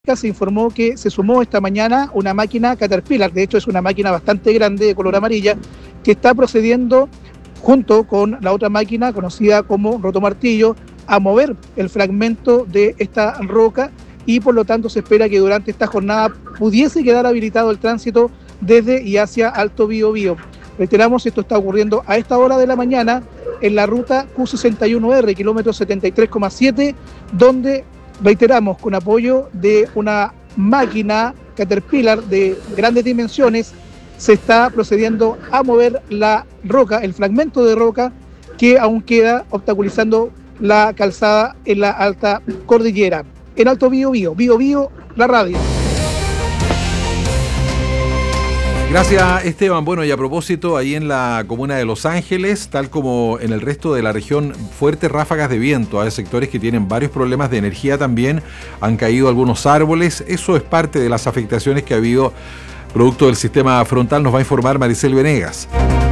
se informó que se sumó esta mañana una máquina Caterpillar, de hecho es una máquina bastante grande de color amarilla, que está procediendo junto con la otra máquina conocida como rotomartillo a mover el fragmento de esta roca y por lo tanto se espera que durante esta jornada pudiese quedar habilitado el tránsito desde y hacia Alto Biobío. Reiteramos, esto está ocurriendo a esta hora de la mañana en la ruta Q61R, kilómetro 73,7, donde reiteramos, con apoyo de una máquina Caterpillar de grandes dimensiones, se está procediendo a mover la roca, el fragmento de roca que aún queda obstaculizando la calzada en la alta cordillera. En Alto Biobío, la radio. Gracias, Esteban. Bueno, y a propósito, ahí en la comuna de Los Ángeles, tal como en el resto de la región, fuertes ráfagas de viento. Hay sectores que tienen varios problemas de energía también. Han caído algunos árboles. Eso es parte de las afectaciones que ha habido producto del sistema frontal. Nos va a informar Maricel Venegas.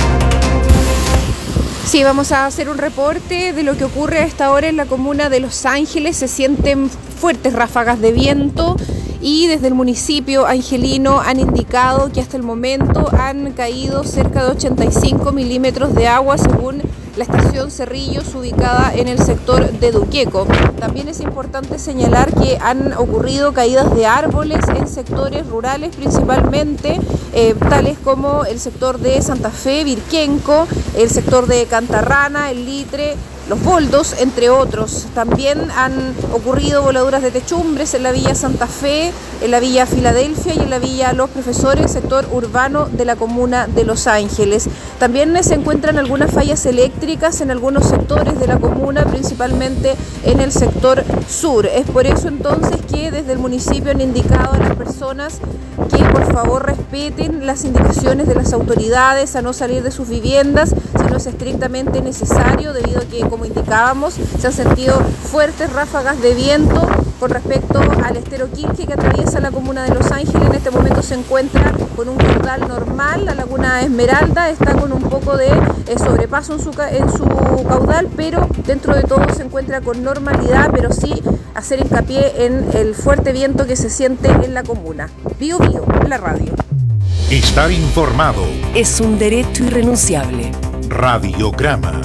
Sí, vamos a hacer un reporte de lo que ocurre a esta hora en la comuna de Los Ángeles. Se sienten fuertes ráfagas de viento y desde el municipio angelino han indicado que hasta el momento han caído cerca de 85 milímetros de agua según la estación Cerrillos ubicada en el sector de Duqueco. También es importante señalar que han ocurrido caídas de árboles en sectores rurales principalmente, tales como el sector de Santa Fe, Virquenco, el sector de Cantarrana, El Litre, Los Boldos, entre otros. También han ocurrido voladuras de techumbres en la Villa Santa Fe, en la Villa Filadelfia y en la Villa Los Profesores, sector urbano de la comuna de Los Ángeles. También se encuentran algunas fallas eléctricas en algunos sectores de la comuna, principalmente en el sector sur. Es por eso entonces que desde el municipio han indicado a las personas que por favor respeten las indicaciones de las autoridades, a no salir de sus viviendas si no es estrictamente necesario, debido a que, como indicábamos, se han sentido fuertes ráfagas de viento. Con respecto al estero Quilque que atraviesa la comuna de Los Ángeles, en este momento se encuentra con un caudal normal. La laguna Esmeralda está con un poco de sobrepaso en su caudal, pero dentro de todo se encuentra con normalidad, pero sí hacer hincapié en el fuerte viento que se siente en la comuna. Biobío, la radio. Estar informado es un derecho irrenunciable. Radiograma.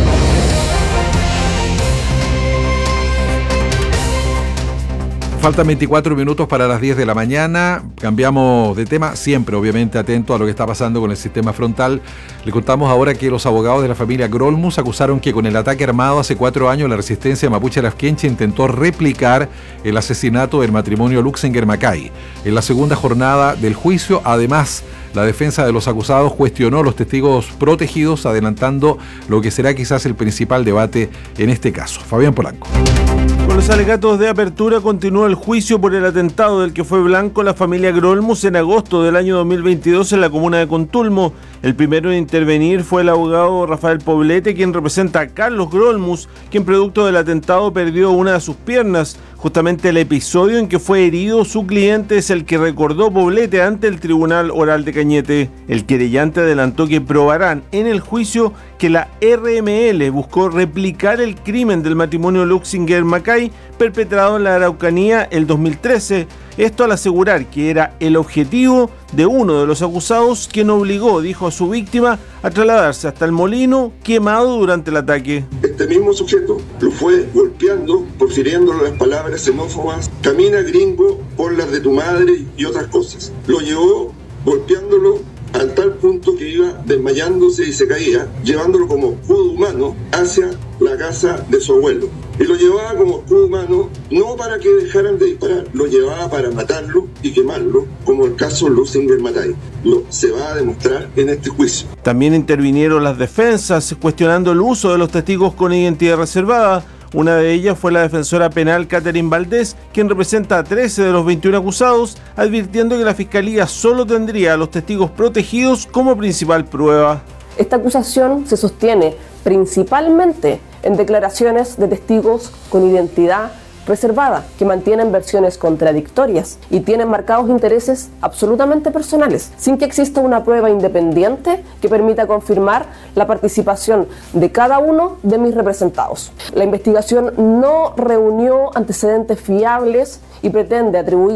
Faltan 24 minutos para las 10 de la mañana. Cambiamos de tema, siempre obviamente atento a lo que está pasando con el sistema frontal. Le contamos ahora que los abogados de la familia Grolmus acusaron que con el ataque armado hace 4 años la resistencia mapuche Arafquenche intentó replicar el asesinato del matrimonio Luxinger-Macay. En la segunda jornada del juicio, además, la defensa de los acusados cuestionó a los testigos protegidos, adelantando lo que será quizás el principal debate en este caso. Fabián Polanco. Con los alegatos de apertura continúa el juicio por el atentado del que fue blanco la familia Grolmus en agosto del año 2022 en la comuna de Contulmo. El primero en intervenir fue el abogado Rafael Poblete, quien representa a Carlos Grolmus, quien producto del atentado perdió una de sus piernas. Justamente el episodio en que fue herido su cliente es el que recordó Poblete ante el Tribunal Oral de Cañete. El querellante adelantó que probarán en el juicio que la RML buscó replicar el crimen del matrimonio Luxinger-Macay perpetrado en la Araucanía el 2013. Esto al asegurar que era el objetivo de uno de los acusados, quien obligó, dijo, a su víctima a trasladarse hasta el molino quemado durante el ataque. Este mismo sujeto lo fue golpeando, profiriéndole las palabras xenófobas, camina gringo, por las de tu madre y otras cosas. Lo llevó golpeándolo a tal punto que iba desmayándose y se caía, llevándolo como escudo humano hacia la casa de su abuelo. Y lo llevaba como escudo humano no para que dejaran de disparar, lo llevaba para matarlo y quemarlo, como el caso Luxinger-Macay. Se va a demostrar en este juicio. También intervinieron las defensas, cuestionando el uso de los testigos con identidad reservada. Una de ellas fue la defensora penal Catherine Valdés, quien representa a 13 de los 21 acusados, advirtiendo que la Fiscalía solo tendría a los testigos protegidos como principal prueba. Esta acusación se sostiene principalmente en declaraciones de testigos con identidad reservada, que mantienen versiones contradictorias y tienen marcados intereses absolutamente personales, sin que exista una prueba independiente que permita confirmar la participación de cada uno de mis representados. La investigación no reunió antecedentes fiables y pretende atribuir